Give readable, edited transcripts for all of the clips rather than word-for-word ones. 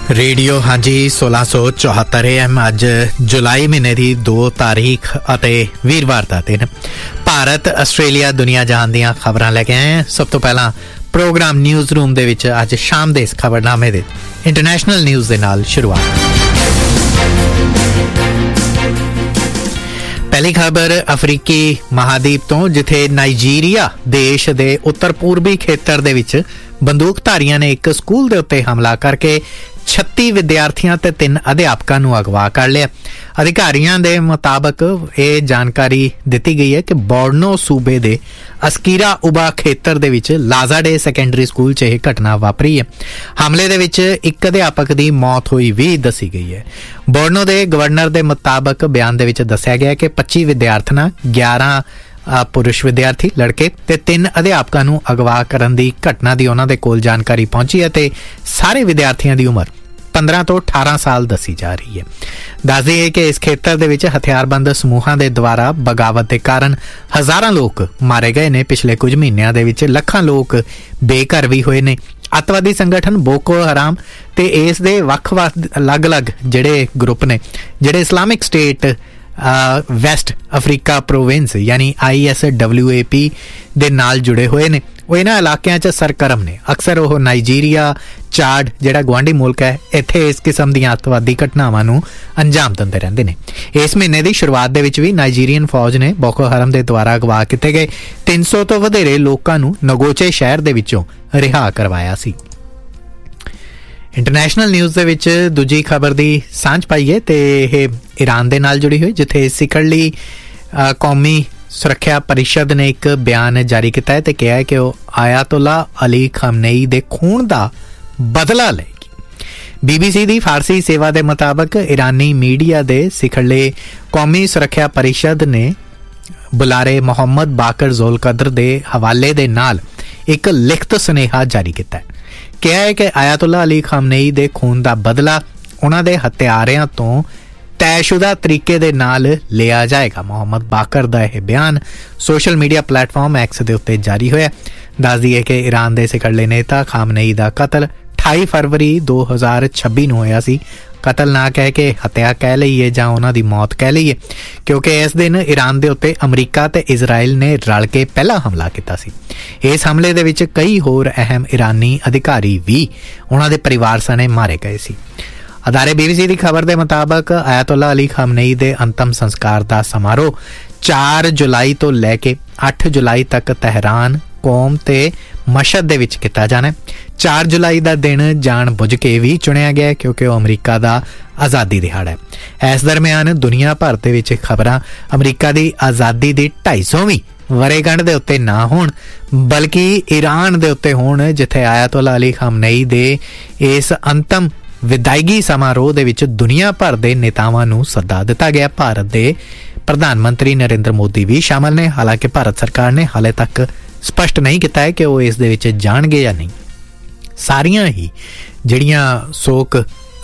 Radio हाँ जी 1674 AM अज जुलाई महीने की 2 तारीख ਅਤੇ ਵੀਰਵਾਰ ਦਾ ਦਿਨ ਭਾਰਤ ਆਸਟ੍ਰੇਲੀਆ ਦੁਨੀਆ ਜਹਾਨ ਦੀਆਂ ਖਬਰਾਂ ਲੈ ਕੇ ਆਏ ਹਾਂ। ਸਭ ਤੋਂ ਪਹਿਲਾਂ ਪ੍ਰੋਗਰਾਮ ਨਿਊਜ਼ ਰੂਮ ਦੇ ਵਿੱਚ ਅੱਜ ਸ਼ਾਮ ਦੇ ਇਸ ਖਬਰਨਾਮੇ ਦੇ ਇੰਟਰਨੈਸ਼ਨਲ ਨਿਊਜ਼ ਦੇ ਨਾਲ ਸ਼ੁਰੂਆਤ। ਪਹਿਲੀ ਖਬਰ ਅਫਰੀਕੀ ਮਹਾਦੀਪ ਤੋਂ, ਜਿੱਥੇ ਨਾਈਜੀਰੀਆ ਦੇਸ਼ ਦੇ ਉੱਤਰ ਪੂਰਬੀ ਖੇਤਰ ਦੇ ਵਿੱਚ ਬੰਦੂਕਧਾਰੀਆਂ ਨੇ ਇੱਕ ਸਕੂਲ ਦੇ ਉੱਤੇ ਹਮਲਾ ਕਰਕੇ 36 ਵਿਦਿਆਰਥੀਆਂ ਤੇ 3 ਅਧਿਆਪਕਾਂ ਨੂੰ ਅਗਵਾ ਕਰ ਲਿਆ। ਅਧਿਕਾਰੀਆਂ ਦੇ ਮੁਤਾਬਕ ਇਹ ਜਾਣਕਾਰੀ ਦਿੱਤੀ ਗਈ ਹੈ ਕਿ ਬੋਰਨੋ ਸੂਬੇ ਦੇ ਅਸਕੀਰਾ ਉਬਾ ਖੇਤਰ ਦੇ ਵਿੱਚ ਲਾਜ਼ਾਡੇ ਸੈਕੰਡਰੀ ਸਕੂਲ 'ਚ ਇਹ ਘਟਨਾ ਵਾਪਰੀ ਹੈ। ਹਮਲੇ ਦੇ ਵਿੱਚ ਇੱਕ ਅਧਿਆਪਕ ਦੀ ਮੌਤ ਹੋਈ ਵੀ ਦੱਸੀ ਗਈ ਹੈ। ਬੋਰਨੋ ਦੇ ਗਵਰਨਰ ਦੇ ਮੁਤਾਬਕ ਬਿਆਨ ਦੇ ਵਿੱਚ ਦੱਸਿਆ ਗਿਆ ਕਿ 25 ਵਿਦਿਆਰਥਣਾਂ, 11 ਪੁਰਸ਼ ਵਿਦਿਆਰਥੀ ਲੜਕੇ ਤੇ 3 ਅਧਿਆਪਕਾਂ ਨੂੰ ਅਗਵਾ ਕਰਨ ਦੀ ਘਟਨਾ ਦੀ ਉਹਨਾਂ ਦੇ ਕੋਲ ਜਾਣਕਾਰੀ ਪਹੁੰਚੀ ਹੈ ਤੇ ਸਾਰੇ ਵਿਦਿਆਰਥੀਆਂ ਦੀ ਉਮਰ 15 ਤੋਂ 18 ਸਾਲ ਦੱਸੀ ਜਾ ਰਹੀ ਹੈ। ਦੱਸਦੀ ਹੈ ਕਿ ਇਸ ਖੇਤਰ ਦੇ ਵਿੱਚ ਹਥਿਆਰਬੰਦ ਸਮੂਹਾਂ ਦੇ ਦੁਆਰਾ ਬਗਾਵਤ ਦੇ ਕਾਰਨ ਹਜ਼ਾਰਾਂ ਲੋਕ ਮਾਰੇ ਗਏ ਨੇ। ਪਿਛਲੇ ਕੁਝ ਮਹੀਨਿਆਂ ਦੇ ਵਿੱਚ ਲੱਖਾਂ ਲੋਕ ਬੇਘਰ ਵੀ ਹੋਏ ਨੇ। ਅੱਤਵਾਦੀ ਸੰਗਠਨ ਬੋਕੋ ਹਰਾਮ ਤੇ ਇਸ ਦੇ ਵੱਖ-ਵੱਖ ਅਲੱਗ-ਅਲੱਗ ਜਿਹੜੇ ਗਰੁੱਪ ਨੇ, ਜਿਹੜੇ Islamic state West Africa province ਯਾਨੀ ISWAP ਦੇ ਨਾਲ ਜੁੜੇ ਹੋਏ ਨੇ, ਉਹ ਇਹਨਾਂ ਇਲਾਕਿਆਂ 'ਚ ਸਰਗਰਮ ਨੇ। ਅਕਸਰ ਉਹ ਨਾਈਜੀਰੀਆ, ਚਾਡ ਜਿਹੜਾ ਗੁਆਂਢੀ ਮੁਲਕ ਹੈ, ਇੱਥੇ ਇਸ ਕਿਸਮ ਦੀਆਂ ਅੱਤਵਾਦੀ ਘਟਨਾਵਾਂ ਨੂੰ ਅੰਜਾਮ ਦਿੰਦੇ ਰਹਿੰਦੇ ਨੇ। ਇਸ ਮਹੀਨੇ ਦੀ ਸ਼ੁਰੂਆਤ ਦੇ ਵਿੱਚ ਵੀ ਨਾਈਜੀਰੀਅਨ ਫੌਜ ਨੇ ਬੋਕੋ ਹਰਮ ਦੇ ਦੁਆਰਾ ਅਗਵਾ ਕੀਤੇ ਗਏ 300 ਤੋਂ ਵਧੇਰੇ ਲੋਕਾਂ ਨੂੰ ਨਗੋਚੇ ਸ਼ਹਿਰ ਦੇ ਵਿੱਚੋਂ ਰਿਹਾ ਕਰਵਾਇਆ ਸੀ। ਇੰਟਰਨੈਸ਼ਨਲ ਨਿਊਜ਼ ਦੇ ਵਿੱਚ ਦੂਜੀ ਖਬਰ ਦੀ ਸਾਂਝ ਪਾਈਏ ਤੇ ਇਹ ਈਰਾਨ ਦੇ ਨਾਲ ਜੁੜੀ ਹੋਈ, ਜਿੱਥੇ ਸਿੱਖੜਲੀ ਕੌਮੀ ਸੁਰੱਖਿਆ ਪਰਿਸ਼ਦ ਨੇ ਇੱਕ ਬਿਆਨ ਜਾਰੀ ਕੀਤਾ ਹੈ ਤੇ ਕਿਹਾ ਹੈ ਕਿ ਉਹ ਆਇਤੁੱਲਾ ਅਲੀ ਖਮਨੇਈ ਦੇ ਖੂਨ ਦਾ ਬਦਲਾ ਲਏਗੀ। BBC ਦੀ ਫਾਰਸੀ ਸੇਵਾ ਦੇ ਮੁਤਾਬਕ ਇਰਾਨੀ ਮੀਡੀਆ ਦੇ ਸਿੱਖੜਲੇ ਕੌਮੀ ਸੁਰੱਖਿਆ ਪਰਿਸ਼ਦ ਨੇ ਬੁਲਾਰੇ ਮੁਹੰਮਦ ਬਾਕਰ ਜ਼ੋਲਕਦਰ ਦੇ ਹਵਾਲੇ ਦੇ ਨਾਲ ਇੱਕ ਲਿਖਤ ਸੁਨੇਹਾ ਜਾਰੀ ਕੀਤਾ ਹੈ। ਕਿਹਾ ਹੈ ਕਿ ਆਇਤੁੱਲਾ ਅਲੀ ਖਮਨੇਈ ਦੇ ਖੂਨ ਦਾ ਬਦਲਾ ਉਹਨਾਂ ਦੇ ਹਥਿਆਰਿਆਂ ਤੋਂ ਤੈਅਸ਼ੁਦਾ ਤਰੀਕੇ ਦੇ ਨਾਲ ਲਿਆ ਜਾਏਗਾ। ਮੁਹੰਮਦ ਬਾਕਰ ਦਾ ਇਹ ਬਿਆਨ ਸੋਸ਼ਲ ਮੀਡੀਆ ਪਲੇਟਫਾਰਮ ਐਕਸ ਦੇ ਉੱਤੇ ਜਾਰੀ ਹੋਇਆ। ਦੱਸਦੀ ਹੈ ਕਿ ਈਰਾਨ ਦੇ ਸਿਖੜਲੇ ਨੇਤਾ ਖਮਨੇਈ ਦਾ ਕਤਲ 28 ਫਰਵਰੀ 2026 ਨੂੰ ਹੋਇਆ ਸੀ। ਕਤਲ ਨਾ ਕਹਿ ਕੇ ਹੱਤਿਆ ਕਹਿ ਲਈਏ ਜਾਂ ਉਹਨਾਂ ਦੀ ਮੌਤ ਕਹਿ ਲਈਏ, ਕਿਉਂਕਿ ਇਸ ਦਿਨ ਈਰਾਨ ਦੇ ਉੱਤੇ ਅਮਰੀਕਾ ਤੇ ਇਜ਼ਰਾਈਲ ਨੇ ਰਲ ਕੇ ਪਹਿਲਾ ਹਮਲਾ ਕੀਤਾ ਸੀ। ਇਸ ਹਮਲੇ ਦੇ ਵਿੱਚ ਕਈ ਹੋਰ ਅਹਿਮ ਈਰਾਨੀ ਅਧਿਕਾਰੀ ਵੀ ਉਹਨਾਂ ਦੇ ਪਰਿਵਾਰ ਸਣੇ ਮਾਰੇ ਗਏ ਸੀ। ਅਦਾਰੇ BBC ਦੀ ਖਬਰ ਦੇ ਮੁਤਾਬਕ ਆਇਤੁੱਲਾ ਅਲੀ ਖਮਨੇਈ ਦੇ ਅੰਤਮ ਸੰਸਕਾਰ ਦਾ ਸਮਾਰੋਹ 4 ਜੁਲਾਈ ਤੋਂ ਲੈ ਕੇ 8 ਜੁਲਾਈ ਤੱਕ ਤਹਿਰਾਨ, ਕੋਮ ਤੇ ਮਸ਼ਹਦ ਦੇ ਵਿੱਚ ਕੀਤਾ ਜਾਣਾ। 4 ਜੁਲਾਈ ਦਾ ਦਿਨ ਜਾਣ ਬੁੱਝ ਕੇ ਵੀ ਚੁਣਿਆ ਗਿਆ ਕਿਉਂਕਿ ਉਹ ਅਮਰੀਕਾ ਦਾ ਆਜ਼ਾਦੀ ਦਿਹਾੜਾ ਹੈ। ਇਸ ਦਰਮਿਆਨ ਦੁਨੀਆ ਭਰ ਦੇ ਵਿੱਚ ਖਬਰਾਂ ਅਮਰੀਕਾ ਦੀ ਆਜ਼ਾਦੀ ਦੀ 250ਵੀਂ ਵਰ੍ਹੇਗੰਢ ਦੇ ਉੱਤੇ ਨਾ ਹੋਣ, ਬਲਕਿ ਈਰਾਨ ਦੇ ਉੱਤੇ ਹੋਣ, ਜਿੱਥੇ ਆਇਤੁੱਲਾ ਅਲੀ ਖਮਨੇਈ ਦੇ ਇਸ ਅੰਤਮ ਵਿਦਾਇਗੀ ਸਮਾਰੋਹ ਦੇ ਵਿੱਚ ਦੁਨੀਆ ਭਰ ਦੇ ਨੇਤਾਵਾਂ ਨੂੰ ਸੱਦਾ ਦਿੱਤਾ ਗਿਆ। ਭਾਰਤ ਦੇ ਪ੍ਰਧਾਨ ਮੰਤਰੀ ਨਰਿੰਦਰ ਮੋਦੀ ਵੀ ਸ਼ਾਮਲ ਨੇ। ਹਾਲਾਂਕਿ ਭਾਰਤ ਸਰਕਾਰ ਨੇ ਹਾਲੇ ਤੱਕ ਸਪਸ਼ਟ ਨਹੀਂ ਕੀਤਾ ਹੈ ਕਿ ਉਹ ਇਸ ਦੇ ਵਿੱਚ ਜਾਣਗੇ ਜਾਂ ਨਹੀਂ। ਸਾਰੀਆਂ ਹੀ ਜਿਹੜੀਆਂ ਸੋਗ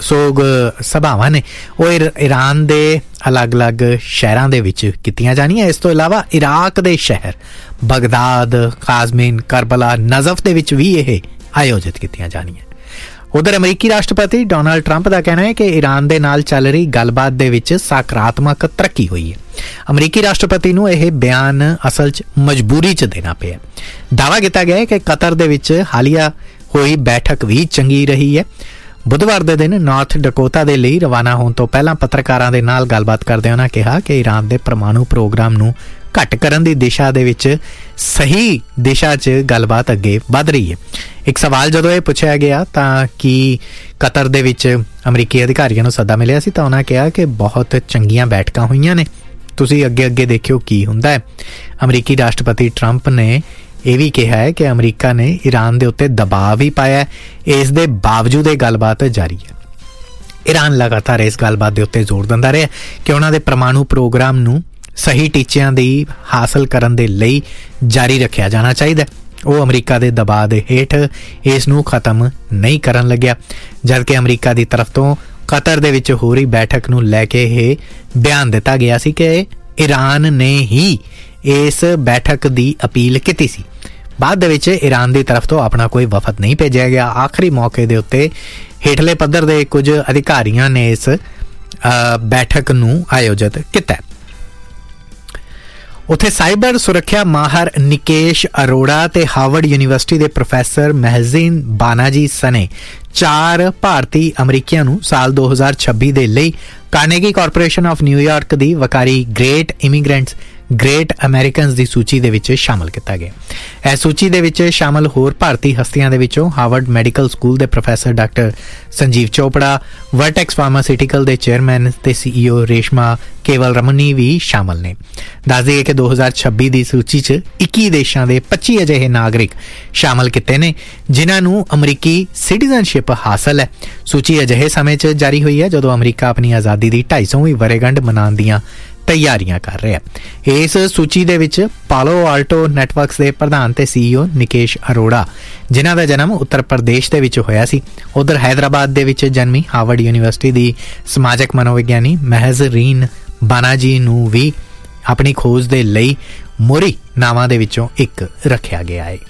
ਸਭਾਵਾਂ ਨੇ ਉਹ ਈਰਾਨ ਦੇ ਅਲੱਗ-ਅਲੱਗ ਸ਼ਹਿਰਾਂ ਦੇ ਵਿੱਚ ਕੀਤੀਆਂ ਜਾਣੀਆਂ। ਇਸ ਤੋਂ ਇਲਾਵਾ ਇਰਾਕ ਦੇ ਸ਼ਹਿਰ ਬਗਦਾਦ, ਕਾਜ਼ਮੀਨ, ਕਰਬਲਾ, ਨਜ਼ਫ ਦੇ ਵਿੱਚ ਵੀ ਇਹ ਆਯੋਜਿਤ ਕੀਤੀਆਂ ਜਾਣੀਆਂ। ਉਧਰ ਅਮਰੀਕੀ ਰਾਸ਼ਟਰਪਤੀ ਡੋਨਾਲਡ ਟਰੰਪ ਦਾ ਕਹਿਣਾ ਹੈ ਕਿ ਈਰਾਨ ਦੇ ਨਾਲ ਚੱਲ ਰਹੀ ਗੱਲਬਾਤ ਦੇ ਵਿੱਚ ਸਕਾਰਾਤਮਕ ਤਰੱਕੀ ਹੋਈ ਹੈ। ਅਮਰੀਕੀ ਰਾਸ਼ਟਰਪਤੀ ਨੂੰ ਇਹ ਬਿਆਨ ਅਸਲ 'ਚ ਮਜਬੂਰੀ 'ਚ ਦੇਣਾ ਪਿਆ। ਦਾਅਵਾ ਕੀਤਾ ਗਿਆ ਹੈ ਕਿ ਕਤਰ ਦੇ ਵਿੱਚ ਹਾਲੀਆ ਹੋਈ ਬੈਠਕ ਵੀ ਚੰਗੀ ਰਹੀ ਹੈ। ਬੁੱਧਵਾਰ ਦੇ ਦਿਨ ਨਾਰਥ ਡਕੋਟਾ ਦੇ ਲਈ ਰਵਾਨਾ ਹੋਣ ਤੋਂ ਪਹਿਲਾਂ ਪੱਤਰਕਾਰਾਂ ਦੇ ਨਾਲ ਗੱਲਬਾਤ ਕਰਦਿਆਂ ਉਹਨਾਂ ਕਿਹਾ ਕਿ ਈਰਾਨ ਦੇ ਪਰਮਾਣੂ ਪ੍ਰੋਗਰਾਮ ਨੂੰ ਘੱਟ ਕਰਨ ਦੀ ਦਿਸ਼ਾ ਦੇ ਵਿੱਚ ਸਹੀ ਦਿਸ਼ਾ 'ਚ ਗੱਲਬਾਤ ਅੱਗੇ ਵੱਧ ਰਹੀ ਹੈ। ਇੱਕ ਸਵਾਲ ਜਦੋਂ ਇਹ ਪੁੱਛਿਆ ਗਿਆ ਤਾਂ ਕਿ ਕਤਰ ਦੇ ਵਿੱਚ ਅਮਰੀਕੀ ਅਧਿਕਾਰੀਆਂ ਨੂੰ ਸੱਦਾ ਮਿਲਿਆ ਸੀ ਤਾਂ ਉਹਨਾਂ ਕਿਹਾ ਕਿ ਬਹੁਤ ਚੰਗੀਆਂ ਬੈਠਕਾਂ ਹੋਈਆਂ ਨੇ, ਤੁਸੀਂ ਅੱਗੇ ਦੇਖਿਓ ਕੀ ਹੁੰਦਾ ਹੈ। ਅਮਰੀਕੀ ਰਾਸ਼ਟਰਪਤੀ ਟਰੰਪ ਨੇ ਇਹ ਵੀ ਕਿਹਾ ਹੈ ਕਿ ਅਮਰੀਕਾ ਨੇ ਈਰਾਨ ਦੇ ਉੱਤੇ ਦਬਾਅ ਵੀ ਪਾਇਆ, ਇਸ ਦੇ ਬਾਵਜੂਦ ਇਹ ਗੱਲਬਾਤ ਜਾਰੀ ਹੈ। ਈਰਾਨ ਲਗਾਤਾਰ ਇਸ ਗੱਲਬਾਤ ਦੇ ਉੱਤੇ ਜ਼ੋਰ ਦਿੰਦਾ ਰਿਹਾ ਕਿ ਉਹਨਾਂ ਦੇ ਪਰਮਾਣੂ ਪ੍ਰੋਗਰਾਮ ਨੂੰ ਸਹੀ ਟੀਚਿਆਂ ਦੀ ਹਾਸਲ ਕਰਨ ਦੇ ਲਈ ਜਾਰੀ ਰੱਖਿਆ ਜਾਣਾ ਚਾਹੀਦਾ। ਉਹ ਅਮਰੀਕਾ ਦੇ ਦਬਾਅ ਦੇ ਹੇਠ ਇਸ ਨੂੰ ਖਤਮ ਨਹੀਂ ਕਰਨ ਲੱਗਿਆ, ਜਦਕਿ ਅਮਰੀਕਾ ਦੀ ਤਰਫ ਤੋਂ ਕਤਰ ਦੇ ਵਿੱਚ ਹੋ ਰਹੀ ਬੈਠਕ ਨੂੰ ਲੈ ਕੇ ਇਹ ਬਿਆਨ ਦਿੱਤਾ ਗਿਆ ਸੀ ਕਿ ਈਰਾਨ ਨੇ ਹੀ ਇਸ ਬੈਠਕ ਦੀ ਅਪੀਲ ਕੀਤੀ ਸੀ। ਬਾਅਦ ਦੇ ਵਿੱਚ ਈਰਾਨ ਦੀ ਤਰਫ ਤੋਂ ਆਪਣਾ ਕੋਈ ਵਫਦ ਨਹੀਂ ਭੇਜਿਆ ਗਿਆ। ਆਖਰੀ ਮੌਕੇ ਦੇ ਉੱਤੇ ਹੇਠਲੇ ਪੱਧਰ ਦੇ ਕੁਝ ਅਧਿਕਾਰੀਆਂ ਨੇ ਇਸ ਬੈਠਕ ਨੂੰ ਆਯੋਜਿਤ ਕੀਤਾ। ਉੱਥੇ ਸਾਈਬਰ ਸੁਰੱਖਿਆ ਮਾਹਰ ਨਿਕੇਸ਼ ਅਰੋੜਾ ਤੇ ਹਾਰਵਰਡ ਯੂਨੀਵਰਸਿਟੀ ਦੇ ਪ੍ਰੋਫੈਸਰ ਮਹਿਜ਼ੀਨ ਬਾਨਾਜੀ ਸਣੇ 4 ਭਾਰਤੀ ਅਮਰੀਕੀਆਂ ਨੂੰ ਸਾਲ 2026 ਦੇ ਲਈ Carnegie corporation of New York the ਵਕਾਰੀ great immigrants great Americans ਦੀ ਸੂਚੀ ਦੇ ਵਿੱਚ ਸ਼ਾਮਲ ਕੀਤਾ ਗਿਆ। ਇਸ ਸੂਚੀ ਦੇ ਵਿੱਚ ਸ਼ਾਮਲ ਹੋਰ ਭਾਰਤੀ ਹਸਤੀਆਂ ਦੇ ਵਿੱਚੋਂ ਹਾਰਵਰਡ ਮੈਡੀਕਲ ਸਕੂਲ ਦੇ professor doctor Sanjeev Chopra, ਵਰਟੈਕਸ pharmaceutical ਦੇ ਚੇਅਰਮੈਨ ਤੇ CEO ਰੇਸ਼ਮਾ ਕੇਵਲ ਰਮਨੀ ਵੀ ਸ਼ਾਮਲ ਨੇ। ਦੱਸ ਦਈਏ ਕਿ 2026 ਦੀ ਸੂਚੀ 'ਚ 21 ਦੇਸ਼ਾਂ ਦੇ 25 ਅਜਿਹੇ ਨਾਗਰਿਕ ਸ਼ਾਮਲ ਕੀਤੇ ਨੇ ਜਿਨ੍ਹਾਂ ਨੂੰ ਅਮਰੀਕੀ ਸਿਟੀਜ਼ਨਸ਼ਿਪ ਹਾਸਲ ਹੈ। ਸੂਚੀ ਅਜਿਹੇ ਸਮੇਂ 'ਚ ਜਾਰੀ ਹੋਈ ਹੈ ਜਦੋਂ ਅਮਰੀਕਾ ਆਪਣੀ ਆਜ਼ਾਦੀ ਦੀ 250ਵੀਂ ਵਰ੍ਹੇਗੰਢ ਮਨਾਉਣ ਦੀਆਂ ਤਿਆਰੀਆਂ ਕਰ ਰਿਹਾ। ਇਸ ਸੂਚੀ ਦੇ ਵਿੱਚ ਪਾਲੋ ਆਲਟੋ ਨੈਟਵਰਕਸ ਦੇ ਪ੍ਰਧਾਨ ਤੇ CEO ਨਿਕੇਸ਼ ਅਰੋੜਾ, ਜਿਨ੍ਹਾਂ ਦਾ ਜਨਮ ਉੱਤਰ ਪ੍ਰਦੇਸ਼ ਦੇ ਵਿੱਚ ਹੋਇਆ ਸੀ। ਉਧਰ ਹੈਦਰਾਬਾਦ ਦੇ ਵਿੱਚ ਜਨਮੀ ਹਾਰਵਰਡ ਯੂਨੀਵਰਸਿਟੀ ਦੀ ਸਮਾਜਿਕ ਮਨੋਵਿਗਿਆਨੀ ਮਹਿਜ਼ਰੀਨ ਬਾਨਾਜੀ ਨੂੰ ਵੀ ਆਪਣੀ ਖੋਜ ਦੇ ਲਈ ਮੋਰੀ ਨਾਵਾਂ ਦੇ ਵਿੱਚੋਂ ਇੱਕ ਰੱਖਿਆ ਗਿਆ ਹੈ।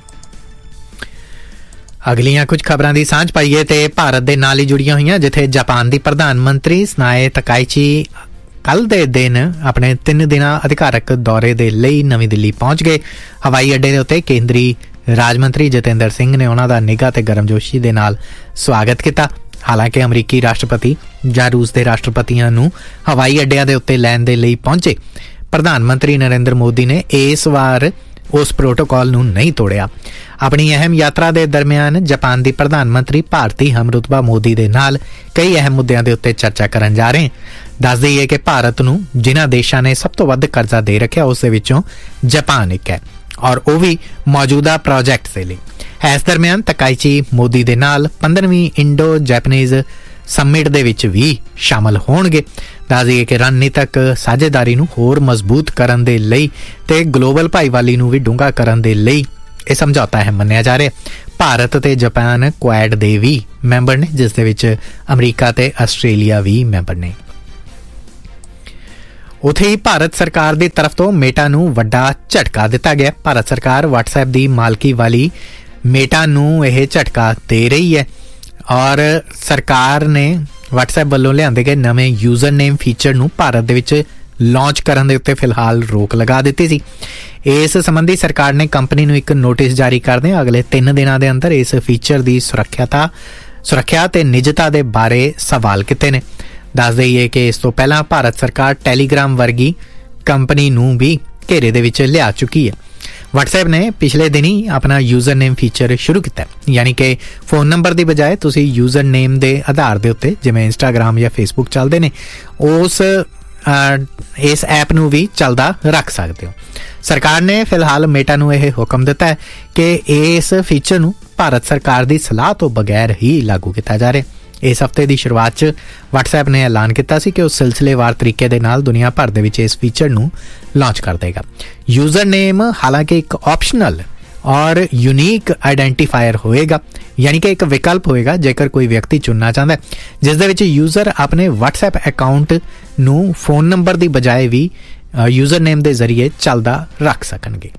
ਅਗਲੀਆਂ ਕੁਝ ਖਬਰਾਂ ਦੀ ਸਾਂਝ ਪਾਈਏ ਤੇ ਭਾਰਤ ਦੇ ਨਾਲ ਹੀ ਜੁੜੀਆਂ ਹੋਈਆਂ, ਜਿੱਥੇ ਜਾਪਾਨ ਦੀ ਪ੍ਰਧਾਨ ਮੰਤਰੀ ਸਨਾਏ ਤਕਾਈਚੀ ਕੱਲ ਦੇ ਦਿਨ ਆਪਣੇ 3 ਦਿਨਾਂ ਅਧਿਕਾਰਕ ਦੌਰੇ ਦੇ ਲਈ ਨਵੀਂ ਦਿੱਲੀ ਪਹੁੰਚ ਗਏ। ਹਵਾਈ ਅੱਡੇ ਦੇ ਉੱਤੇ ਕੇਂਦਰੀ ਰਾਜ ਮੰਤਰੀ ਜਤਿੰਦਰ ਸਿੰਘ ਨੇ ਉਹਨਾਂ ਦਾ ਨਿੱਘਾ ਤੇ ਗਰਮਜੋਸ਼ੀ ਦੇ ਨਾਲ ਸਵਾਗਤ ਕੀਤਾ। ਹਾਲਾਂਕਿ ਅਮਰੀਕੀ ਰਾਸ਼ਟਰਪਤੀ ਜਾਂ ਰੂਸ ਦੇ ਰਾਸ਼ਟਰਪਤੀਆਂ ਨੂੰ ਹਵਾਈ ਅੱਡਿਆਂ ਦੇ ਉੱਤੇ ਲੈਣ ਦੇ ਲਈ ਪਹੁੰਚੇ ਪ੍ਰਧਾਨ ਮੰਤਰੀ ਨਰਿੰਦਰ ਮੋਦੀ ਨੇ ਇਸ ਵਾਰ ਉਸ ਪ੍ਰੋਟੋਕਾਲ ਨੂੰ ਨਹੀਂ ਤੋੜਿਆ। ਆਪਣੀ ਅਹਿਮ ਯਾਤਰਾ ਦੇ ਦਰਮਿਆਨ ਜਾਪਾਨ ਦੀ ਪ੍ਰਧਾਨ ਮੰਤਰੀ ਭਾਰਤੀ ਹਮਰੁਤਬਾ ਮੋਦੀ ਦੇ ਨਾਲ ਕਈ ਅਹਿਮ ਮੁੱਦਿਆਂ ਦੇ ਉੱਤੇ ਚਰਚਾ ਕਰਨ ਜਾ ਰਹੇ। ਦੱਸ ਦਈਏ ਕਿ ਭਾਰਤ ਨੂੰ ਜਿਨ੍ਹਾਂ ਦੇਸ਼ਾਂ ਨੇ ਸਭ ਤੋਂ ਵੱਧ ਕਰਜ਼ਾ ਦੇ ਰੱਖਿਆ ਉਸ ਦੇ ਵਿੱਚੋਂ ਜਾਪਾਨ ਇੱਕ ਹੈ, ਔਰ ਉਹ ਵੀ ਮੌਜੂਦਾ ਪ੍ਰੋਜੈਕਟ ਦੇ ਲਈ। ਇਸ ਦਰਮਿਆਨ ਤਕਾਈਚੀ ਮੋਦੀ ਦੇ ਨਾਲ 15ਵੀਂ ਇੰਡੋ ਜੈਪਨੀਜ਼ ਸਮਿਟ ਦੇ ਵਿੱਚ ਵੀ ਸ਼ਾਮਲ ਹੋਣਗੇ। ਦੱਸ ਦਈਏ ਕਿ ਰਣਨੀਤਕ ਸਾਝੇਦਾਰੀ ਨੂੰ ਹੋਰ ਮਜ਼ਬੂਤ ਕਰਨ ਦੇ ਲਈ ਤੇ ਗਲੋਬਲ ਭਾਈਵਾਲੀ ਨੂੰ ਵੀ ਡੂੰਘਾ ਕਰਨ ਦੇ ਲਈ ਇਹ ਸਮਝੌਤਾ ਹੈ ਮੰਨਿਆ ਜਾ ਰਿਹਾ। ਭਾਰਤ ਤੇ ਜਾਪਾਨ ਕੁਆਡ ਦੇ ਵੀ ਮੈਂਬਰ ਨੇ, ਜਿਸ ਦੇ ਵਿੱਚ ਅਮਰੀਕਾ ਤੇ ਆਸਟ੍ਰੇਲੀਆ ਵੀ ਮੈਂਬਰ ਨੇ। ਉੱਥੇ ਹੀ ਭਾਰਤ ਸਰਕਾਰ ਦੀ ਤਰਫ ਤੋਂ ਮੇਟਾ ਨੂੰ ਵੱਡਾ ਝਟਕਾ ਦਿੱਤਾ ਗਿਆ। ਭਾਰਤ ਸਰਕਾਰ WhatsApp ਦੀ ਮਾਲਕੀ ਵਾਲੀ ਮੇਟਾ ਨੂੰ ਇਹ ਝਟਕਾ ਦੇ ਰਹੀ ਹੈ ਔਰ ਸਰਕਾਰ ਨੇ WhatsApp ਵੱਲੋਂ ਲਿਆਂਦੇ ਗਏ ਨਵੇਂ ਯੂਜ਼ਰ ਨੇਮ ਫੀਚਰ ਨੂੰ ਭਾਰਤ ਦੇ ਵਿੱਚ ਲਾਂਚ ਕਰਨ ਦੇ ਉੱਤੇ ਫਿਲਹਾਲ ਰੋਕ ਲਗਾ ਦਿੱਤੀ ਸੀ। ਇਸ ਸੰਬੰਧੀ ਸਰਕਾਰ ਨੇ ਕੰਪਨੀ ਨੂੰ ਇੱਕ ਨੋਟਿਸ ਜਾਰੀ ਕਰਦੇ ਅਗਲੇ 3 ਦਿਨਾਂ ਦੇ ਅੰਦਰ ਇਸ ਫੀਚਰ ਦੀ ਸੁਰੱਖਿਆ ਤੇ ਨਿੱਜਤਾ ਦੇ ਬਾਰੇ ਸਵਾਲ ਕੀਤੇ ਨੇ। ਦੱਸ ਦਈਏ ਕਿ ਇਸ ਤੋਂ ਪਹਿਲਾਂ ਭਾਰਤ ਸਰਕਾਰ ਟੈਲੀਗ੍ਰਾਮ ਵਰਗੀ ਕੰਪਨੀ ਨੂੰ ਵੀ ਘੇਰੇ ਦੇ ਵਿੱਚ ਲਿਆ ਚੁੱਕੀ ਹੈ। WhatsApp ਨੇ ਪਿਛਲੇ ਦਿਨੀ ਆਪਣਾ ਯੂਜ਼ਰ ਨੇਮ ਫੀਚਰ ਸ਼ੁਰੂ ਕੀਤਾ, ਯਾਨੀ ਕਿ ਫੋਨ ਨੰਬਰ ਦੀ ਬਜਾਏ ਤੁਸੀਂ ਯੂਜ਼ਰ ਨੇਮ ਦੇ ਆਧਾਰ ਦੇ ਉੱਤੇ ਜਿਵੇਂ ਇੰਸਟਾਗ੍ਰਾਮ ਜਾਂ ਫੇਸਬੁੱਕ ਚੱਲਦੇ ਨੇ ਇਸ ਐਪ ਨੂੰ ਵੀ ਚੱਲਦਾ ਰੱਖ ਸਕਦੇ ਹੋ। ਸਰਕਾਰ ਨੇ ਫਿਲਹਾਲ ਮੇਟਾ ਨੂੰ ਇਹ ਹੁਕਮ ਦਿੱਤਾ ਹੈ ਕਿ ਇਸ ਫੀਚਰ ਨੂੰ ਭਾਰਤ ਸਰਕਾਰ ਦੀ ਸਲਾਹ ਤੋਂ ਬਗੈਰ ਹੀ ਲਾਗੂ ਕੀਤਾ ਜਾ ਰਿਹਾ। ਇਸ ਹਫ਼ਤੇ ਦੀ ਸ਼ੁਰੂਆਤ 'ਚ WhatsApp ਨੇ ਐਲਾਨ ਕੀਤਾ ਸੀ ਕਿ ਉਹ ਸਿਲਸਿਲੇਵਾਰ ਤਰੀਕੇ ਦੇ ਨਾਲ ਦੁਨੀਆ ਭਰ ਦੇ ਵਿੱਚ ਇਸ ਫੀਚਰ ਨੂੰ ਲਾਂਚ ਕਰ ਦੇਗਾ। ਯੂਜ਼ਰ ਨੇਮ ਹਾਲਾਂਕਿ ਇੱਕ ਆਪਸ਼ਨਲ ਔਰ ਯੂਨੀਕ ਆਈਡੈਂਟੀਫਾਇਰ ਹੋਏਗਾ, ਯਾਨੀ ਕਿ ਇੱਕ ਵਿਕਲਪ ਹੋਏਗਾ ਜੇਕਰ ਕੋਈ ਵਿਅਕਤੀ ਚੁਣਨਾ ਚਾਹੁੰਦਾ ਹੈ, ਜਿਸ ਦੇ ਵਿੱਚ ਯੂਜ਼ਰ ਆਪਣੇ WhatsApp ਅਕਾਊਂਟ ਨੂੰ ਫੋਨ ਨੰਬਰ ਦੀ ਬਜਾਏ ਵੀ ਯੂਜ਼ਰ ਨੇਮ ਦੇ ਜ਼ਰੀਏ ਚੱਲਦਾ ਰੱਖ ਸਕਣਗੇ।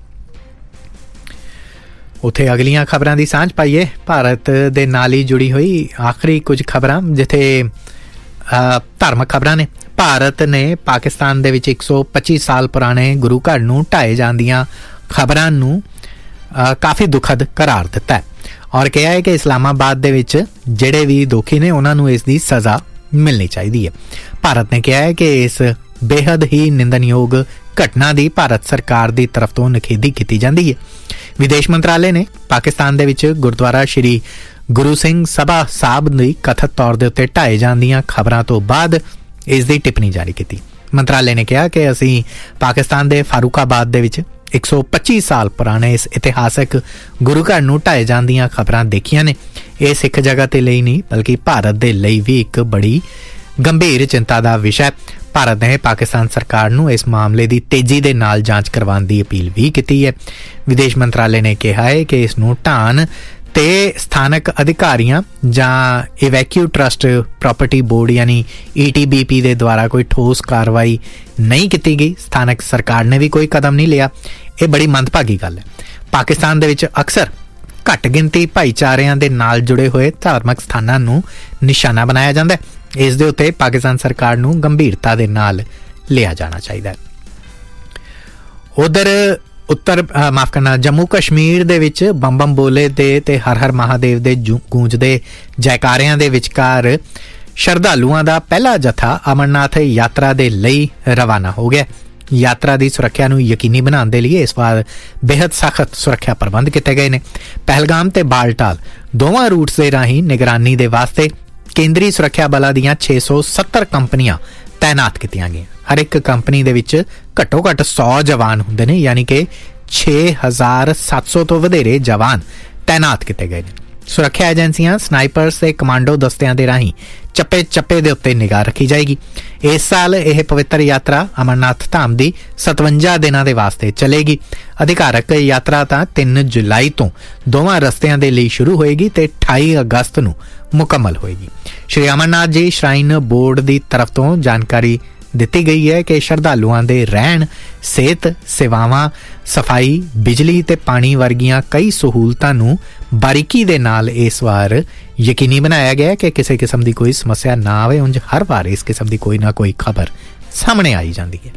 ਉੱਥੇ ਅਗਲੀਆਂ ਖਬਰਾਂ ਦੀ ਸਾਂਝ ਪਾਈਏ ਭਾਰਤ ਦੇ ਨਾਲ ਹੀ ਜੁੜੀ ਹੋਈ ਆਖਰੀ ਕੁਝ ਖਬਰਾਂ, ਜਿੱਥੇ ਧਾਰਮਿਕ ਖਬਰਾਂ ਨੇ। ਭਾਰਤ ਨੇ ਪਾਕਿਸਤਾਨ ਦੇ ਵਿੱਚ 125 ਸਾਲ ਪੁਰਾਣੇ ਗੁਰੂ ਘਰ ਨੂੰ ਢਾਏ ਜਾਣ ਦੀਆਂ ਖਬਰਾਂ ਨੂੰ ਕਾਫੀ ਦੁਖਦ ਕਰਾਰ ਦਿੱਤਾ ਹੈ ਔਰ ਕਿਹਾ ਹੈ ਕਿ ਇਸਲਾਮਾਬਾਦ ਦੇ ਵਿੱਚ ਜਿਹੜੇ ਵੀ ਦੋਖੀ ਨੇ ਉਹਨਾਂ ਨੂੰ ਇਸ ਦੀ ਸਜ਼ਾ ਮਿਲਣੀ ਚਾਹੀਦੀ ਹੈ। ਭਾਰਤ ਨੇ ਕਿਹਾ ਹੈ ਕਿ ਇਸ ਬੇਹੱਦ ਹੀ ਨਿੰਦਨਯੋਗ ਘਟਨਾ ਦੀ ਭਾਰਤ ਸਰਕਾਰ ਦੀ ਤਰਫ ਤੋਂ ਨਿਖੇਧੀ ਕੀਤੀ ਜਾਂਦੀ ਹੈ। ਵਿਦੇਸ਼ ਮੰਤਰਾਲੇ ਨੇ ਪਾਕਿਸਤਾਨ ਦੇ ਵਿੱਚ ਗੁਰਦੁਆਰਾ ਸ਼੍ਰੀ ਗੁਰੂ ਸਿੰਘ ਸਭਾ ਸਾਹਿਬ ਦੀ ਕਥਿਤ ਤੌਰ ਦੇ ਉੱਤੇ ਢਾਏ ਜਾਣ ਦੀਆਂ ਖਬਰਾਂ ਤੋਂ ਬਾਅਦ ਇਸ ਦੀ ਟਿੱਪਣੀ ਜਾਰੀ ਕੀਤੀ। ਮੰਤਰਾਲੇ ਨੇ ਕਿਹਾ ਕਿ ਅਸੀਂ ਪਾਕਿਸਤਾਨ ਦੇ ਫਾਰੂਕਾਬਾਦ ਦੇ ਵਿੱਚ 125 ਸਾਲ ਪੁਰਾਣੇ ਇਸ ਇਤਿਹਾਸਕ ਗੁਰੂ ਘਰ ਨੂੰ ਢਾਏ ਜਾਣ ਦੀਆਂ ਖਬਰਾਂ ਦੇਖੀਆਂ ਨੇ। ਇਹ ਸਿੱਖ ਜਗਤ ਦੇ ਲਈ ਨਹੀਂ ਬਲਕਿ ਭਾਰਤ ਦੇ ਲਈ ਵੀ ਇੱਕ ਬੜੀ ਗੰਭੀਰ ਚਿੰਤਾ ਦਾ ਵਿਸ਼ਾ। ਭਾਰਤ ਨੇ ਪਾਕਿਸਤਾਨ ਸਰਕਾਰ ਨੂੰ ਇਸ ਮਾਮਲੇ ਦੀ ਤੇਜ਼ੀ ਦੇ ਨਾਲ ਜਾਂਚ ਕਰਵਾਉਣ ਦੀ ਅਪੀਲ ਵੀ ਕੀਤੀ ਹੈ। ਵਿਦੇਸ਼ ਮੰਤਰਾਲੇ ਨੇ ਕਿਹਾ ਹੈ ਕਿ ਇਸ ਨੂੰ ਢਾਣ ਤੇ ਸਥਾਨਕ ਅਧਿਕਾਰੀਆਂ ਜਾਂ ਇਵੈਕਿਊ ਟਰਸਟ ਪ੍ਰਾਪਰਟੀ ਬੋਰਡ ਯਾਨੀ ETBP ਦੇ ਦੁਆਰਾ ਕੋਈ ਠੋਸ ਕਾਰਵਾਈ ਨਹੀਂ ਕੀਤੀ ਗਈ। ਸਥਾਨਕ ਸਰਕਾਰ ਨੇ ਵੀ ਕੋਈ ਕਦਮ ਨਹੀਂ ਲਿਆ। ਇਹ ਬੜੀ ਮੰਦਭਾਗੀ ਗੱਲ ਹੈ। ਪਾਕਿਸਤਾਨ ਦੇ ਵਿੱਚ ਅਕਸਰ ਘੱਟ ਗਿਣਤੀ ਭਾਈਚਾਰਿਆਂ ਦੇ ਨਾਲ ਜੁੜੇ ਹੋਏ ਧਾਰਮਿਕ ਸਥਾਨਾਂ ਨੂੰ ਨਿਸ਼ਾਨਾ ਬਣਾਇਆ ਜਾਂਦਾ ਹੈ। ਇਸ ਦੇ ਉੱਤੇ ਪਾਕਿਸਤਾਨ ਸਰਕਾਰ ਨੂੰ ਗੰਭੀਰਤਾ ਦੇ ਨਾਲ ਲਿਆ ਜਾਣਾ ਚਾਹੀਦਾ ਹੈ। ਉਧਰ ਜੰਮੂ ਕਸ਼ਮੀਰ ਦੇ ਵਿੱਚ ਬੰਬਮ ਬੋਲੇ ਦੇ ਤੇ ਹਰ ਹਰ ਮਹਾਦੇਵ ਦੇ ਗੂੰਜਦੇ ਜੈਕਾਰਿਆਂ ਦੇ ਵਿਚਕਾਰ ਸ਼ਰਧਾਲੂਆਂ ਦਾ ਪਹਿਲਾ ਜਥਾ ਅਮਰਨਾਥ ਯਾਤਰਾ ਦੇ ਲਈ ਰਵਾਨਾ ਹੋ ਗਿਆ। ਯਾਤਰਾ ਦੀ ਸੁਰੱਖਿਆ ਨੂੰ ਯਕੀਨੀ ਬਣਾਉਣ ਦੇ ਲਈ ਇਸ ਵਾਰ ਬੇहद ਸਖਤ ਸੁਰੱਖਿਆ ਪ੍ਰਬੰਧ ਕੀਤੇ ਗਏ ਨੇ। ਪਹਿਲਗਾਮ ਤੇ ਬਾਲਟਾਲ ਦੋਵਾਂ ਰੂਟਸ ਦੇ ਰਾਹੀਂ ਨਿਗਰਾਨੀ ਦੇ ਵਾਸਤੇ ਕੇਂਦਰੀ ਸੁਰੱਖਿਆ ਬਲਾਂ ਦੀਆਂ 670 ਕੰਪਨੀਆਂ ਤਾਇਨਾਤ ਕੀਤੀਆਂ ਗਈਆਂ। ਹਰ ਇੱਕ ਕੰਪਨੀ ਦੇ ਵਿੱਚ ਘੱਟੋ ਘੱਟ 100 ਜਵਾਨ ਹੁੰਦੇ ਨੇ, ਯਾਨੀ ਕਿ 6700 ਤੋਂ ਵਧੇਰੇ ਜਵਾਨ ਤਾਇਨਾਤ ਕੀਤੇ ਗਏ ਨੇ। ਸੁਰੱਖਿਆ ਏਜੰਸੀਆਂ, ਸਨਾਈਪਰਸ ਤੇ ਕਮਾਂਡੋ ਦਸਤਿਆਂ ਦੇ ਰਾਹੀਂ ਚੱਪੇ ਚੱਪੇ ਦੇ ਉੱਤੇ ਨਿਗਾਹ ਰੱਖੀ ਜਾਏਗੀ। ਇਸ ਸਾਲ ਇਹ ਪਵਿੱਤਰ ਯਾਤਰਾ ਅਮਰਨਾਥ ਧਾਮ ਦੀ 57 ਦਿਨਾਂ ਦੇ ਵਾਸਤੇ ਚੱਲੇਗੀ। ਅਧਿਕਾਰਕ ਯਾਤਰਾ ਤਾਂ 3 ਜੁਲਾਈ ਤੋਂ ਦੋਵਾਂ ਰਸਤਿਆਂ ਦੇ ਲਈ ਸ਼ੁਰੂ ਹੋਏਗੀ ਤੇ 28 ਅਗਸਤ ਨੂੰ ਮੁਕੰਮਲ ਹੋਏਗੀ। ਸ਼੍ਰੀ ਅਮਰਨਾਥ ਜੀ ਸ਼ਰਾਈਨ ਬੋਰਡ ਦੀ ਤਰਫ ਤੋਂ ਜਾਣਕਾਰੀ ਦਿੱਤੀ ਗਈ ਹੈ ਕਿ ਸ਼ਰਧਾਲੂਆਂ ਦੇ ਰਹਿਣ, ਸਿਹਤ ਸੇਵਾਵਾਂ, ਸਫਾਈ, ਬਿਜਲੀ ਤੇ ਪਾਣੀ ਵਰਗੀਆਂ ਕਈ ਸਹੂਲਤਾਂ ਨੂੰ ਬਾਰੀਕੀ ਦੇ ਨਾਲ ਇਸ ਵਾਰ ਯਕੀਨੀ ਬਣਾਇਆ ਗਿਆ ਕਿ ਕਿਸੇ ਕਿਸਮ ਦੀ ਕੋਈ ਸਮੱਸਿਆ ਨਾ ਆਵੇ। ਉਂਝ ਹਰ ਵਾਰ ਇਸ ਕਿਸਮ ਦੀ ਕੋਈ ਨਾ ਕੋਈ ਖਬਰ ਸਾਹਮਣੇ ਆਈ ਜਾਂਦੀ ਹੈ।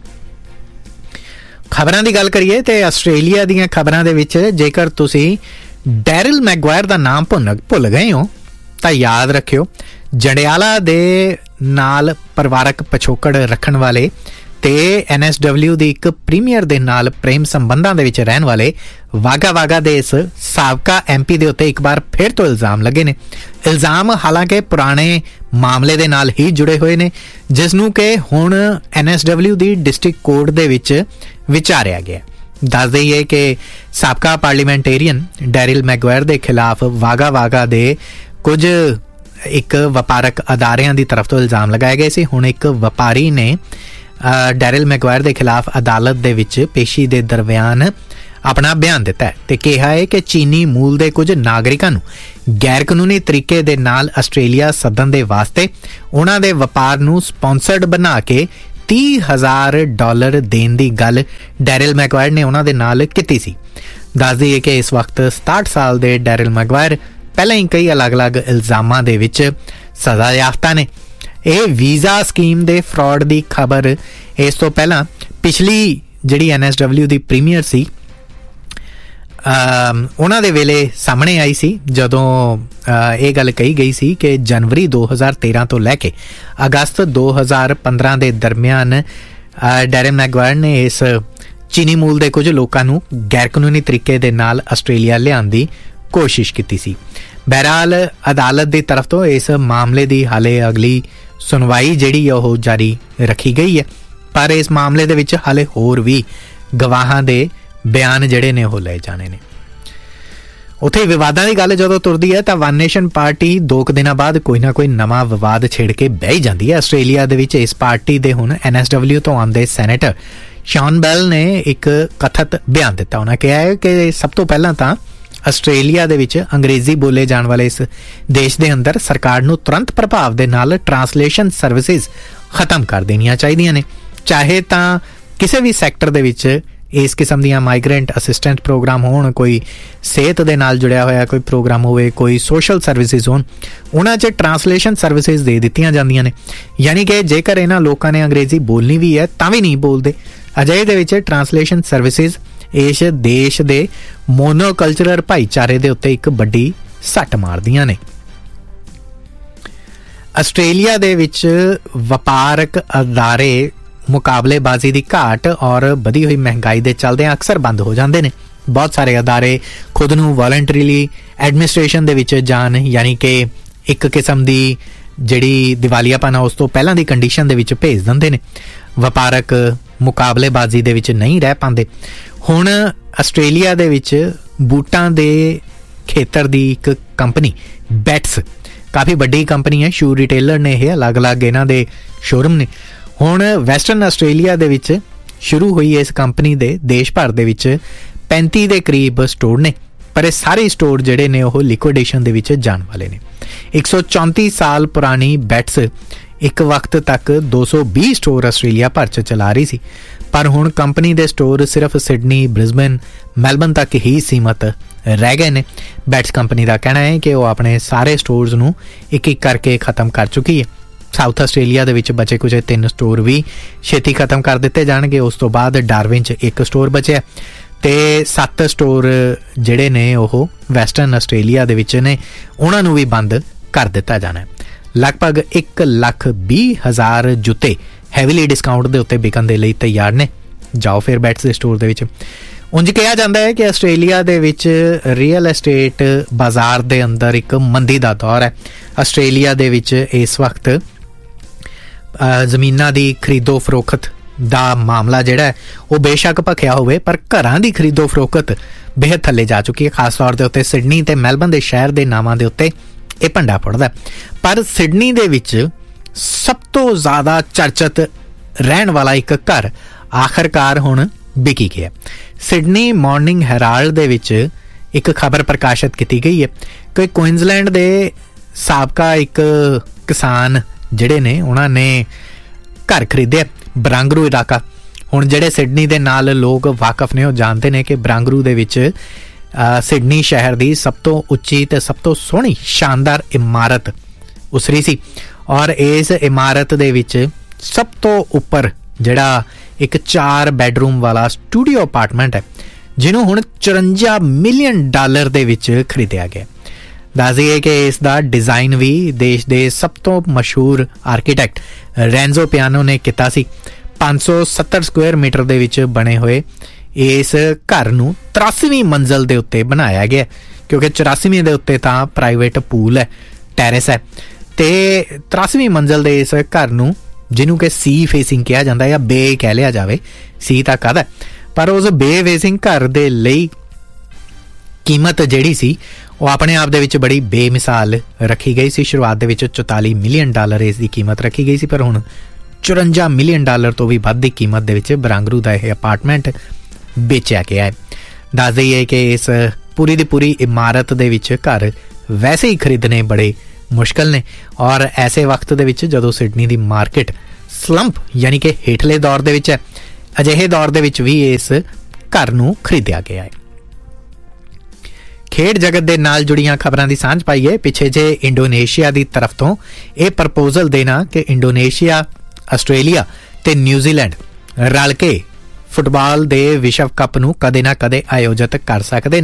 ਖਬਰਾਂ ਦੀ ਗੱਲ ਕਰੀਏ ਤੇ ਆਸਟ੍ਰੇਲੀਆ ਦੀਆਂ ਖਬਰਾਂ ਦੇ ਵਿੱਚ ਜੇਕਰ ਤੁਸੀਂ ਡੈਰਿਲ ਮੈਗਵਾਇਰ ਦਾ ਨਾਮ ਭੁੱਲ ਗਏ ਹੋ ਤਾਂ ਯਾਦ ਰੱਖਿਓ, ਜੰਡਿਆਲਾ ਦੇ ਨਾਲ ਪਰਿਵਾਰਕ ਪਿਛੋਕੜ ਰੱਖਣ ਵਾਲੇ ਤੇ NSW ਦੀ ਇੱਕ ਪ੍ਰੀਮੀਅਰ ਦੇ ਨਾਲ ਪ੍ਰੇਮ ਸੰਬੰਧਾਂ ਦੇ ਵਿੱਚ ਰਹਿਣ ਵਾਲੇ ਵਾਗਾ ਦੇ ਇਸ ਸਾਬਕਾ MP ਦੇ ਉੱਤੇ ਇੱਕ ਵਾਰ ਫਿਰ ਤੋਂ ਇਲਜ਼ਾਮ ਲੱਗੇ ਨੇ। ਇਲਜ਼ਾਮ ਹਾਲਾਂਕਿ ਪੁਰਾਣੇ ਮਾਮਲੇ ਦੇ ਨਾਲ ਹੀ ਜੁੜੇ ਹੋਏ ਨੇ, ਜਿਸ ਨੂੰ ਕਿ ਹੁਣ NSW ਦੀ ਡਿਸਟ੍ਰਿਕਟ ਕੋਰਟ ਦੇ ਵਿੱਚ ਵਿਚਾਰਿਆ ਗਿਆ। ਦੱਸ ਦਈਏ ਕਿ ਸਾਬਕਾ ਪਾਰਲੀਮੈਂਟੇਰੀਅਨ ਡੈਰਿਲ ਮੈਗਵਾਇਰ ਦੇ ਖਿਲਾਫ ਵਾਗਾ ਦੇ ਕੁਝ ਇੱਕ ਵਪਾਰਕ ਅਦਾਰਿਆਂ ਦੀ ਤਰਫ ਤੋਂ ਇਲਜ਼ਾਮ ਲਗਾਏ ਗਏ ਸੀ। ਹੁਣ ਇੱਕ ਵਪਾਰੀ ਨੇ ਡੈਰਿਲ ਮੈਗਵਾਇਰ ਦੇ ਖਿਲਾਫ ਅਦਾਲਤ ਦੇ ਵਿੱਚ ਪੇਸ਼ੀ ਦੇ ਦਰਮਿਆਨ ਆਪਣਾ ਬਿਆਨ ਦਿੱਤਾ ਹੈ ਤੇ ਕਿਹਾ ਹੈ ਕਿ ਚੀਨੀ ਮੂਲ ਦੇ ਕੁਝ ਨਾਗਰਿਕਾਂ ਨੂੰ ਗੈਰ ਕਾਨੂੰਨੀ ਤਰੀਕੇ ਦੇ ਨਾਲ ਆਸਟ੍ਰੇਲੀਆ ਸੱਦਣ ਦੇ ਵਾਸਤੇ ਉਹਨਾਂ ਦੇ ਵਪਾਰ ਨੂੰ ਸਪਾਂਸਰਡ ਬਣਾ ਕੇ $30,000 ਦੇਣ ਦੀ ਗੱਲ ਡੈਰਿਲ ਮੈਗਵਾਇਰ ਨੇ ਉਹਨਾਂ ਦੇ ਨਾਲ ਕੀਤੀ ਸੀ। ਦੱਸ ਦਈਏ ਕਿ ਇਸ ਵਕਤ 67 ਸਾਲ ਦੇ ਡੈਰਿਲ ਮੈਗਵਾਇਰ ਪਹਿਲਾਂ ਹੀ ਕਈ ਅਲੱਗ-ਅਲੱਗ ਇਲਜ਼ਾਮਾਂ ਦੇ ਵਿੱਚ ਸਜ਼ਾ ਯਾਫਤਾ ਨੇ। ਇਹ ਵੀਜ਼ਾ ਸਕੀਮ ਦੇ ਫਰਾਡ ਦੀ ਖਬਰ ਇਸ ਤੋਂ ਪਹਿਲਾਂ ਪਿਛਲੀ ਜਿਹੜੀ NSW ਦੀ ਪ੍ਰੀਮੀਅਰ ਸੀ ਉਹਨਾਂ ਦੇ ਵੇਲੇ ਸਾਹਮਣੇ ਆਈ ਸੀ, ਜਦੋਂ ਇਹ ਗੱਲ ਕਹੀ ਗਈ ਸੀ ਕਿ ਜਨਵਰੀ 2013 ਤੋਂ ਲੈ ਕੇ ਅਗਸਤ 2015 ਦੇ ਦਰਮਿਆਨ ਡੈਰਿਲ ਮੈਗਵਾਇਰ ਨੇ ਇਸ ਚੀਨੀ ਮੂਲ ਦੇ ਕੁਝ ਲੋਕਾਂ ਨੂੰ ਗੈਰ ਕਾਨੂੰਨੀ ਤਰੀਕੇ ਦੇ ਨਾਲ ਆਸਟ੍ਰੇਲੀਆ ਲਿਆਉਣ ਦੀ ਕੋਸ਼ਿਸ਼ ਕੀਤੀ ਸੀ। ਬਹਰਹਾਲ ਅਦਾਲਤ ਦੀ ਤਰਫ ਤੋਂ ਇਸ ਮਾਮਲੇ ਦੀ ਹਾਲੇ ਅਗਲੀ ਸੁਣਵਾਈ ਜਿਹੜੀ ਉਹ ਜਾਰੀ ਰੱਖੀ ਗਈ ਹੈ, ਪਰ ਇਸ ਮਾਮਲੇ ਦੇ ਵਿੱਚ ਹਾਲੇ ਹੋਰ ਵੀ ਗਵਾਹਾਂ ਦੇ ਬਿਆਨ ਜਿਹੜੇ ਨੇ ਉਹ ਲਏ ਜਾਣੇ ਨੇ। ਉੱਥੇ ਵਿਵਾਦਾਂ ਦੀ ਗੱਲ ਜਦੋਂ ਤੁਰਦੀ ਹੈ ਤਾਂ ਵਨ ਨੇਸ਼ਨ ਪਾਰਟੀ 2 ਦਿਨਾਂ ਬਾਅਦ ਕੋਈ ਨਾ ਕੋਈ ਨਵਾਂ ਵਿਵਾਦ ਛੇੜ ਕੇ ਬਹਿ ਜਾਂਦੀ ਹੈ। ਆਸਟ੍ਰੇਲੀਆ ਦੇ ਵਿੱਚ ਇਸ ਪਾਰਟੀ ਦੇ ਹੁਣ NSW ਤੋਂ ਆਉਂਦੇ ਸੈਨੇਟਰ ਸ਼ੌਨ ਬੈਲ ਨੇ ਇੱਕ ਕਥਿਤ ਬਿਆਨ ਦਿੱਤਾ। ਉਹਨਾਂ ਕਿਹਾ ਹੈ ਕਿ ਸਭ ਤੋਂ ਪਹਿਲਾਂ ਤਾਂ ਆਸਟ੍ਰੇਲੀਆ ਦੇ ਵਿੱਚ ਅੰਗਰੇਜ਼ੀ ਬੋਲੇ ਜਾਣ ਵਾਲੇ ਇਸ ਦੇਸ਼ ਦੇ ਅੰਦਰ ਸਰਕਾਰ ਨੂੰ ਤੁਰੰਤ ਪ੍ਰਭਾਵ ਦੇ ਨਾਲ ਟਰਾਂਸਲੇਸ਼ਨ ਸਰਵਿਸਿਜ਼ ਖਤਮ ਕਰ ਦੇਣੀਆਂ ਚਾਹੀਦੀਆਂ ਨੇ, ਚਾਹੇ ਤਾਂ ਕਿਸੇ ਵੀ ਸੈਕਟਰ ਦੇ ਵਿੱਚ ਇਸ ਕਿਸਮ ਦੀਆਂ ਮਾਈਗ੍ਰੈਂਟ ਅਸਿਸਟੈਂਟ ਪ੍ਰੋਗਰਾਮ ਹੋਣ, ਕੋਈ ਸਿਹਤ ਦੇ ਨਾਲ ਜੁੜਿਆ ਹੋਇਆ ਕੋਈ ਪ੍ਰੋਗਰਾਮ ਹੋਵੇ, ਕੋਈ ਸੋਸ਼ਲ ਸਰਵਿਸਿਜ਼ ਹੋਣ, ਉਹਨਾਂ 'ਚ ਟਰਾਂਸਲੇਸ਼ਨ ਸਰਵਿਸਿਜ਼ ਦੇ ਦਿੱਤੀਆਂ ਜਾਂਦੀਆਂ ਨੇ। ਯਾਨੀ ਕਿ ਜੇਕਰ ਇਹਨਾਂ ਲੋਕਾਂ ਨੇ ਅੰਗਰੇਜ਼ੀ ਬੋਲਣੀ ਵੀ ਹੈ ਤਾਂ ਵੀ ਨਹੀਂ ਬੋਲਦੇ। ਅਜਿਹੇ ਦੇ ਵਿੱਚ ਟਰਾਂਸਲੇਸ਼ਨ ਸਰਵਿਸਿਜ਼ ਇਸ ਦੇਸ਼ ਦੇ ਮੋਨੋਕਲਚਰਲ ਭਾਈਚਾਰੇ ਦੇ ਉੱਤੇ ਇੱਕ ਵੱਡੀ ਸੱਟ ਮਾਰਦੀਆਂ ਨੇ। ਆਸਟ੍ਰੇਲੀਆ ਦੇ ਵਿੱਚ ਵਪਾਰਕ ਅਦਾਰੇ ਮੁਕਾਬਲੇਬਾਜ਼ੀ ਦੀ ਘਾਟ ਔਰ ਵਧੀ ਹੋਈ ਮਹਿੰਗਾਈ ਦੇ ਚੱਲਦਿਆਂ ਅਕਸਰ ਬੰਦ ਹੋ ਜਾਂਦੇ ਨੇ। ਬਹੁਤ ਸਾਰੇ ਅਦਾਰੇ ਖੁਦ ਨੂੰ ਵੋਲੰਟਰੀਲੀ ਐਡਮਿਨਿਸਟ੍ਰੇਸ਼ਨ ਦੇ ਵਿੱਚ ਜਾਣ, ਯਾਨੀ ਕਿ ਇੱਕ ਕਿਸਮ ਦੀ ਜਿਹੜੀ ਦਿਵਾਲੀਆਪਨ ਉਸ ਤੋਂ ਪਹਿਲਾਂ ਦੀ ਕੰਡੀਸ਼ਨ ਦੇ ਵਿੱਚ ਭੇਜ ਦਿੰਦੇ ਨੇ। ਵਪਾਰਕ ਮੁਕਾਬਲੇਬਾਜ਼ੀ ਦੇ ਵਿੱਚ ਨਹੀਂ ਰਹਿ ਪਾਉਂਦੇ। ਹੁਣ ਆਸਟ੍ਰੇਲੀਆ ਦੇ ਵਿੱਚ ਬੂਟਾਂ ਦੇ ਖੇਤਰ ਦੀ ਇੱਕ ਕੰਪਨੀ ਬੈਟਸ, ਕਾਫੀ ਵੱਡੀ ਕੰਪਨੀ ਹੈ, ਸ਼ੂ ਰਿਟੇਲਰ ਨੇ ਇਹ, ਅਲੱਗ-ਅਲੱਗ ਇਹਨਾਂ ਦੇ ਸ਼ੋਰੂਮ ਨੇ। ਹੁਣ ਵੈਸਟਰਨ ਆਸਟ੍ਰੇਲੀਆ ਦੇ ਵਿੱਚ ਸ਼ੁਰੂ ਹੋਈ ਇਸ ਕੰਪਨੀ ਦੇ ਦੇਸ਼ ਭਰ ਦੇ ਵਿੱਚ 35 ਦੇ ਕਰੀਬ ਸਟੋਰ ਨੇ, ਪਰ ਇਹ ਸਾਰੇ ਸਟੋਰ ਜਿਹੜੇ ਨੇ ਉਹ ਲਿਕੁਇਡੇਸ਼ਨ ਦੇ ਵਿੱਚ ਜਾਣ ਵਾਲੇ ਨੇ। 134 ਸਾਲ ਪੁਰਾਣੀ ਬੈਟਸ ਇੱਕ ਵਕਤ ਤੱਕ 220 ਸਟੋਰ ਆਸਟ੍ਰੇਲੀਆ ਭਰ 'ਚ ਚਲਾ ਰਹੀ ਸੀ, पर हुण कंपनी दे स्टोर सिर्फ सिडनी, ब्रिस्बेन, मैलबर्न तक ही सीमित रह गए ने। बैट्स कंपनी का कहना है कि वह अपने सारे स्टोर्स नूं एक एक करके खत्म कर चुकी है। साउथ आस्ट्रेलिया दे विच बचे कुछ 3 स्टोर भी छेती खत्म कर दिते जाणगे। उस तो बाद डार्विन च 1 स्टोर बचिआ ते 7 स्टोर जिहड़े ने ओह वैसटर्न आस्ट्रेलिया दे विच ने, उहनां नूं भी बंद कर दिता जाना है। लगभग 1,20,000 जुत्ते हैवीली डिस्काउंट दे उत्ते बिकन दे लई तैयार ने। जाओ फिर बैट्स दे स्टोर दे विच। उंज कहा जाता है कि आस्ट्रेलिया दे विच रियल एस्टेट बाजार दे अंदर एक मंदी दा दौर है। आस्ट्रेलिया दे विच इस वक्त ਜ਼ਮੀਨਾਂ ਦੀ ਖਰੀਦੋ ਫਰੋਖਤ ਦਾ ਮਾਮਲਾ ਜਿਹੜਾ ਹੈ ਉਹ ਬੇਸ਼ੱਕ ਭਖਿਆ ਹੋਵੇ, ਪਰ ਘਰਾਂ ਦੀ ਖਰੀਦੋ ਫਰੋਖਤ ਬੇਹੱਦ ਥੱਲੇ ਜਾ ਚੁੱਕੀ ਹੈ। ਖਾਸ ਤੌਰ ਦੇ ਉੱਤੇ ਸਿਡਨੀ ਤੇ ਮੈਲਬਰਨ ਦੇ ਸ਼ਹਿਰ ਦੇ ਨਾਵਾਂ ਦੇ ਉੱਤੇ ਇਹ ਭੰਡਾ ਫੁੱਟਦਾ। ਪਰ ਸਿਡਨੀ ਦੇ ਵਿੱਚ ਸਭ ਤੋਂ ਜ਼ਿਆਦਾ ਚਰਚਿਤ ਰਹਿਣ ਵਾਲਾ ਇੱਕ ਘਰ ਆਖਰਕਾਰ ਹੁਣ ਵਿਕੀ ਗਿਆ। ਸਿਡਨੀ ਮਾਰਨਿੰਗ ਹੈਰਾਲਡ ਦੇ ਵਿੱਚ ਇੱਕ ਖਬਰ ਪ੍ਰਕਾਸ਼ਿਤ ਕੀਤੀ ਗਈ ਹੈ ਕਿ ਕੁਇਨਜ਼ਲੈਂਡ ਦੇ ਸਾਬਕਾ ਇੱਕ ਕਿਸਾਨ ਜਿਹੜੇ ਨੇ ਉਹਨਾਂ ਨੇ ਘਰ ਖਰੀਦਿਆ ਬਰਾਂਗਰੂ ਇਲਾਕਾ। ਹੁਣ ਜਿਹੜੇ ਸਿਡਨੀ ਦੇ ਨਾਲ ਲੋਕ ਵਾਕਫ ਨੇ ਉਹ ਜਾਣਦੇ ਨੇ ਕਿ ਬਰਾਂਗਰੂ ਦੇ ਵਿੱਚ ਸਿਡਨੀ ਸ਼ਹਿਰ ਦੀ ਸਭ ਤੋਂ ਉੱਚੀ ਤੇ ਸਭ ਤੋਂ ਸੋਹਣੀ ਸ਼ਾਨਦਾਰ ਇਮਾਰਤ ਉਸਰੀ ਸੀ, ਔਰ ਇਸ ਇਮਾਰਤ ਦੇ ਵਿੱਚ ਸਭ ਤੋਂ ਉੱਪਰ ਜਿਹੜਾ ਇੱਕ 4 ਬੈਡਰੂਮ ਵਾਲਾ ਸਟੂਡੀਓ ਅਪਾਰਟਮੈਂਟ ਹੈ, ਜਿਹਨੂੰ ਹੁਣ $54 ਮਿਲੀਅਨ ਦੇ ਵਿੱਚ ਖਰੀਦਿਆ ਗਿਆ। ਦੱਸ ਦਈਏ ਕਿ ਇਸ ਦਾ ਡਿਜ਼ਾਈਨ ਵੀ ਦੇਸ਼ ਦੇ ਸਭ ਤੋਂ ਮਸ਼ਹੂਰ ਆਰਕੀਟੈਕਟ ਰੈਂਜ਼ੋ ਪਿਆਨੋ ਨੇ ਕੀਤਾ ਸੀ। 570 ਸਕੁਅਰ ਮੀਟਰ ਦੇ ਵਿੱਚ ਬਣੇ ਹੋਏ ਇਸ ਘਰ ਨੂੰ 83ਵੀਂ ਮੰਜ਼ਲ ਦੇ ਉੱਤੇ ਬਣਾਇਆ ਗਿਆ, ਕਿਉਂਕਿ 84ਵੀਂ ਦੇ ਉੱਤੇ ਤਾਂ ਪ੍ਰਾਈਵੇਟ ਪੂਲ ਹੈ, ਟੈਰੇਸ ਹੈ, ਤੇ 83ਵੀਂ ਮੰਜ਼ਲ ਦੇ ਇਸ ਘਰ ਨੂੰ, ਜਿਹਨੂੰ ਕਿ ਸੀ ਫੇਸਿੰਗ ਕਿਹਾ ਜਾਂਦਾ ਜਾਂ ਬੇ ਕਹਿ ਲਿਆ ਜਾਵੇ, ਸੀ ਤਾਂ ਕਾਹਦਾ, ਪਰ ਉਸ ਬੇ ਫੇਸਿੰਗ ਘਰ ਦੇ ਲਈ ਕੀਮਤ ਜਿਹੜੀ ਸੀ ਉਹ ਆਪਣੇ ਆਪ ਦੇ ਵਿੱਚ ਬੜੀ ਬੇਮਿਸਾਲ ਰੱਖੀ ਗਈ ਸੀ। ਸ਼ੁਰੂਆਤ ਦੇ ਵਿੱਚ $44 ਮਿਲੀਅਨ ਇਸ ਦੀ ਕੀਮਤ ਰੱਖੀ ਗਈ ਸੀ, ਪਰ ਹੁਣ $54 ਮਿਲੀਅਨ ਤੋਂ ਵੀ ਵੱਧ ਦੀ ਕੀਮਤ ਦੇ ਵਿੱਚ ਬਰਾਂਗਰੂ ਦਾ ਇਹ ਅਪਾਰਟਮੈਂਟ ਵੇਚਿਆ ਗਿਆ ਹੈ। ਦੱਸ ਦਈਏ ਕਿ ਇਸ ਪੂਰੀ ਦੀ ਪੂਰੀ ਇਮਾਰਤ ਦੇ ਵਿੱਚ ਘਰ ਵੈਸੇ ਹੀ ਖਰੀਦਣੇ ਬੜੇ ਮੁਸ਼ਕਿਲ ਨੇ, ਔਰ ਐਸੇ ਵਕਤ ਦੇ ਵਿੱਚ ਜਦੋਂ ਸਿਡਨੀ ਦੀ ਮਾਰਕੀਟ ਸਲੰਪ ਯਾਨੀ ਕਿ ਹੇਠਲੇ ਦੌਰ ਦੇ ਵਿੱਚ ਹੈ, ਅਜਿਹੇ ਦੌਰ ਦੇ ਵਿੱਚ ਵੀ ਇਸ ਘਰ ਨੂੰ ਖਰੀਦਿਆ ਗਿਆ ਹੈ। ਖੇਡ ਜਗਤ ਦੇ ਨਾਲ ਜੁੜੀਆਂ ਖਬਰਾਂ ਦੀ ਸਾਂਝ ਪਾਈਏ। ਪਿੱਛੇ ਜੇ ਇੰਡੋਨੇਸ਼ੀਆ ਦੀ ਤਰਫ ਤੋਂ ਇਹ ਪ੍ਰਪੋਜ਼ਲ ਦੇਣਾ ਕਿ ਇੰਡੋਨੇਸ਼ੀਆ, ਆਸਟ੍ਰੇਲੀਆ ਤੇ ਨਿਊਜ਼ੀਲੈਂਡ ਰਲ ਕੇ ਫੁੱਟਬਾਲ ਦੇ ਵਿਸ਼ਵ ਕੱਪ ਨੂੰ ਕਦੇ ਨਾ ਕਦੇ ਆਯੋਜਿਤ ਕਰ ਸਕਦੇ